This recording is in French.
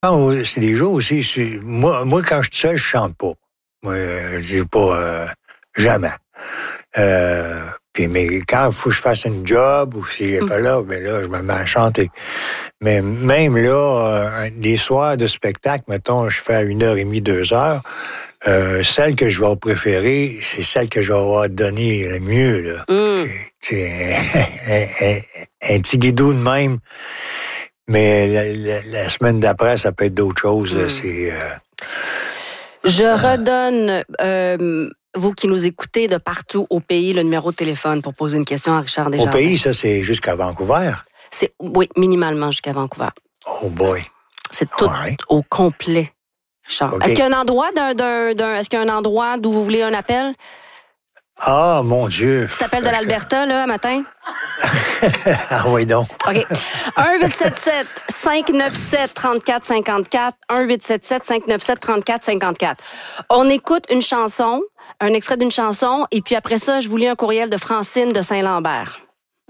C'est des jours aussi. Moi, quand je suis seul, je chante pas. Moi, j'ai pas jamais. Mais quand il faut que je fasse une job ou si j'ai pas là, ben là, je me mets à chanter. Mais même là, les soirs de spectacle, mettons, je fais à 1h30, 2 heures. Celle que je vais préférer, c'est celle que je vais avoir donné le mieux, là. C'est un petit guidou de même. Mais la semaine d'après, ça peut être d'autres choses. Là, Je redonne, vous qui nous écoutez de partout au pays, le numéro de téléphone pour poser une question à Richard Desjardins. Au pays, ça, c'est jusqu'à Vancouver? Oui, minimalement jusqu'à Vancouver. Oh boy. C'est tout au complet, Richard. Okay. Est-ce qu'il y a un endroit est-ce qu'il y a un endroit d'où vous voulez un appel? Ah, mon Dieu. Petit appel de l'Alberta, là, matin? Ah oui, donc. OK. 1-877-597-3454. 1-877-597-3454. On écoute une chanson, un extrait d'une chanson, et puis après ça, je vous lis un courriel de Francine de Saint-Lambert.